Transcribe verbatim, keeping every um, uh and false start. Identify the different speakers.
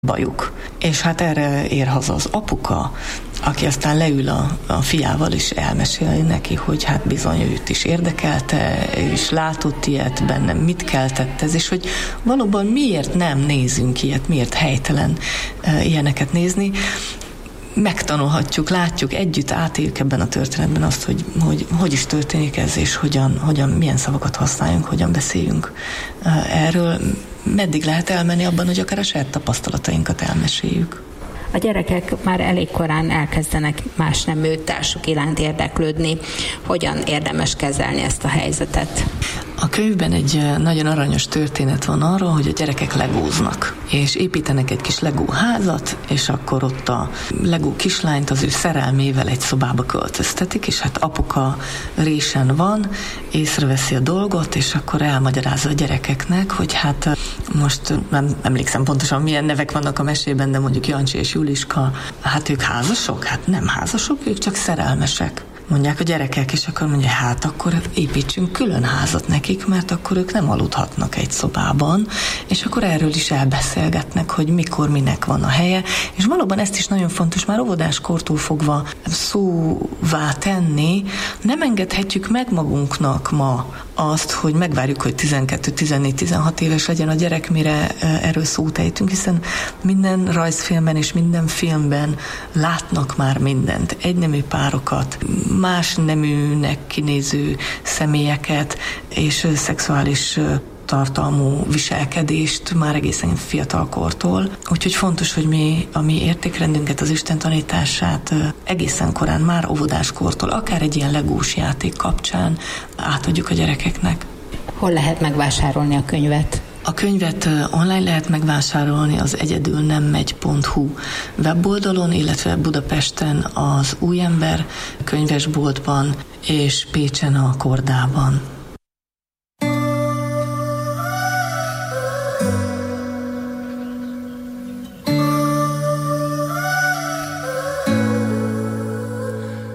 Speaker 1: bajuk. És hát erre ér haza az apuka, aki aztán leül a, a fiával, és elmeséli neki, hogy hát bizony őt is érdekelte, és látott ilyet bennem, mit keltett ez, és hogy valóban miért nem nézünk ilyet, miért helytelen e, ilyeneket nézni. Megtanulhatjuk, látjuk, együtt átéljük ebben a történetben azt, hogy hogy, hogy is történik ez, és hogyan, hogyan, milyen szavakat használjunk, hogyan beszéljünk erről. Meddig lehet elmenni abban, hogy akár a saját tapasztalatainkat elmeséljük.
Speaker 2: A gyerekek már elég korán elkezdenek más nemű társuk iránt érdeklődni. Hogyan érdemes kezelni ezt a helyzetet?
Speaker 1: A könyvben egy nagyon aranyos történet van arról, hogy a gyerekek legóznak, és építenek egy kis legó házat, és akkor ott a legó kislányt az ő szerelmével egy szobába költöztetik, és hát apuka résen van, észreveszi a dolgot, és akkor elmagyarázza a gyerekeknek, hogy hát most nem emlékszem pontosan milyen nevek vannak a mesében, de mondjuk Jancsi és Juliska, hát ők házasok? Hát nem házasok, ők csak szerelmesek. Mondják a gyerekek, és akkor mondja, hát akkor építsünk külön házat nekik, mert akkor ők nem aludhatnak egy szobában, és akkor erről is elbeszélgetnek, hogy mikor, minek van a helye, és valóban ezt is nagyon fontos már óvodáskortól fogva szóvá tenni. Nem engedhetjük meg magunknak ma azt, hogy megvárjuk, hogy tizenkettő, tizennégy, tizenhat éves legyen a gyerek, mire erről szót ejtünk, hiszen minden rajzfilmben és minden filmben látnak már mindent, egynemű párokat, más neműnek kinéző személyeket és szexuális tartalmú viselkedést már egészen fiatal kortól. Úgyhogy fontos, hogy mi a mi értékrendünket, az Isten tanítását egészen korán, már óvodáskortól, akár egy ilyen legós játék kapcsán átadjuk a gyerekeknek.
Speaker 2: Hol lehet megvásárolni a könyvet?
Speaker 1: A könyvet online lehet megvásárolni az egyedülnemmegy pont hu weboldalon, illetve Budapesten az Újember könyvesboltban és Pécsen a Kordában.